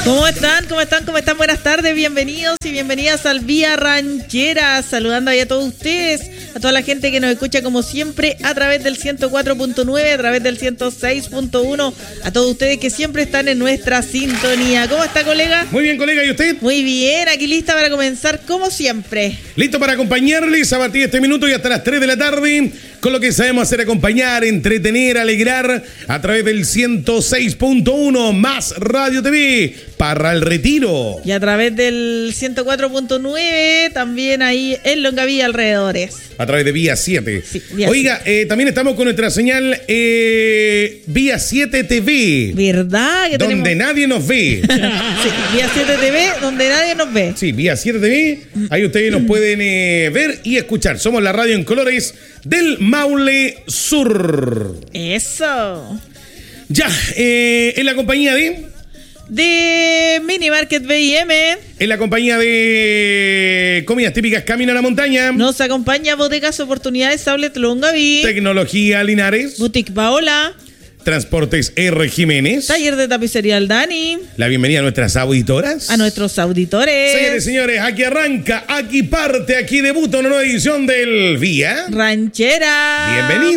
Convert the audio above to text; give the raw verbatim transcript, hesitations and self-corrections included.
¿Cómo están? ¿Cómo están? ¿Cómo están? Buenas tardes, bienvenidos y bienvenidas al Vía Ranchera. Saludando ahí a todos ustedes, a toda la gente que nos escucha como siempre a través del ciento cuatro punto nueve, a través del ciento seis punto uno, a todos ustedes que siempre están en nuestra sintonía. ¿Cómo está, colega? Muy bien, colega, ¿y usted? Muy bien, aquí lista para comenzar como siempre. Listo para acompañarles a partir de este minuto y hasta las tres de la tarde, con lo que sabemos hacer: acompañar, entretener, alegrar, a través del ciento seis punto uno más Radio T V para el Retiro. Y a través del ciento cuatro punto nueve, también ahí en Longaví y alrededores. A través de Vía siete. Sí, Vía Oiga, eh, también estamos con nuestra señal eh, Vía siete T V. ¿Verdad? Que donde tenemos... nadie nos ve. Sí, Vía siete T V, donde nadie nos ve. Sí, Vía siete T V. Ahí ustedes nos pueden eh, ver y escuchar. Somos la radio en colores del Maule Sur. Eso. Ya, eh, en la compañía de... De Mini Market B I M. En la compañía de comidas típicas Camino a la Montaña. Nos acompaña Bodegas Oportunidades Outlet Longaví. Tecnología Linares. Boutique Paola. Transportes R. Jiménez. Taller de tapicería El Dani. La bienvenida a nuestras auditoras. A nuestros auditores. Señores y señores, aquí arranca, aquí parte, aquí debuta una nueva edición del Vía Ranchera. Bienvenido.